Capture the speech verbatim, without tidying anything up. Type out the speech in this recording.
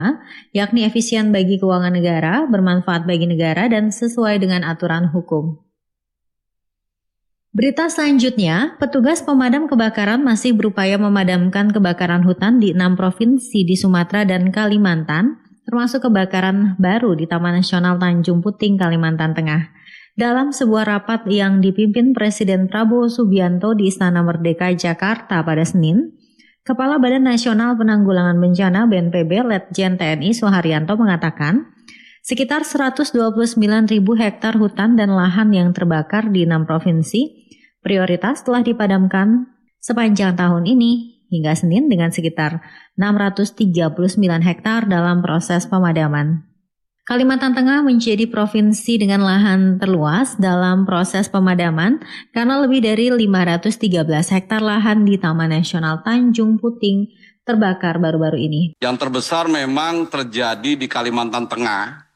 yakni efisien bagi keuangan negara, bermanfaat bagi negara, dan sesuai dengan aturan hukum. Berita selanjutnya, petugas pemadam kebakaran masih berupaya memadamkan kebakaran hutan di enam provinsi di Sumatera dan Kalimantan, termasuk kebakaran baru di Taman Nasional Tanjung Puting, Kalimantan Tengah. Dalam sebuah rapat yang dipimpin Presiden Prabowo Subianto di Istana Merdeka, Jakarta pada Senin, Kepala Badan Nasional Penanggulangan Bencana B N P B Letjen T N I Soeharyanto mengatakan, sekitar seratus dua puluh sembilan ribu hektar hutan dan lahan yang terbakar di enam provinsi prioritas telah dipadamkan sepanjang tahun ini hingga Senin dengan sekitar enam ratus tiga puluh sembilan hektar dalam proses pemadaman. Kalimantan Tengah menjadi provinsi dengan lahan terluas dalam proses pemadaman karena lebih dari lima ratus tiga belas hektar lahan di Taman Nasional Tanjung Puting terbakar baru-baru ini. Yang terbesar memang terjadi di Kalimantan Tengah,